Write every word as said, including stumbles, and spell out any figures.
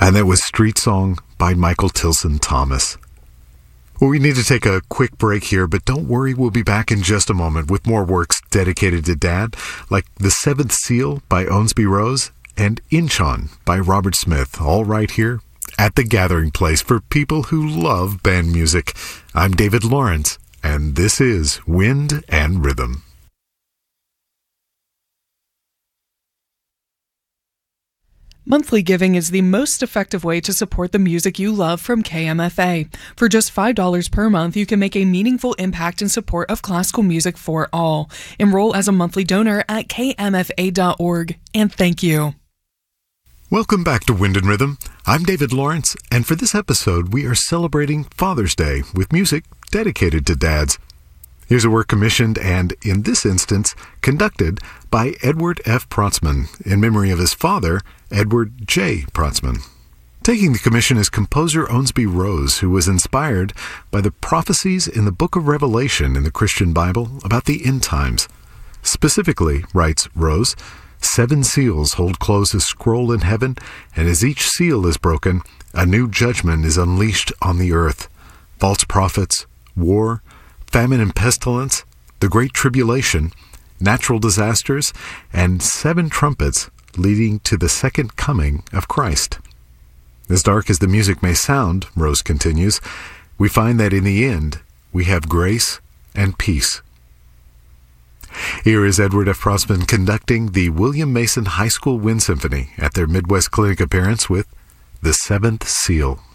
And that was Street Song by Michael Tilson Thomas. Well, we need to take a quick break here, but don't worry, we'll be back in just a moment with more works dedicated to Dad, like The Seventh Seal by Owensby Rose and Inchon by Robert Smith, all right here at The Gathering Place for people who love band music. I'm David Lawrence, and this is Wind and Rhythm. Monthly giving is the most effective way to support the music you love from K M F A. For just five dollars per month, you can make a meaningful impact in support of classical music for all. Enroll as a monthly donor at k m f a dot org, and thank you. Welcome back to Wind and Rhythm. I'm David Lawrence, and for this episode, we are celebrating Father's Day with music dedicated to dads. Here's a work commissioned and, in this instance, conducted by Edward F. Protzman in memory of his father, Edward J. Protzman. Taking the commission is composer Owensby Rose, who was inspired by the prophecies in the book of Revelation in the Christian Bible about the end times. Specifically, writes Rose, seven seals hold closed a scroll in heaven, and as each seal is broken, a new judgment is unleashed on the earth. False prophets, war, famine and pestilence, the Great Tribulation, natural disasters, and seven trumpets leading to the second coming of Christ. As dark as the music may sound, Rose continues, we find that in the end, we have grace and peace. Here is Edward F. Protzman conducting the William Mason High School Wind Symphony at their Midwest Clinic appearance with The Seventh Seal.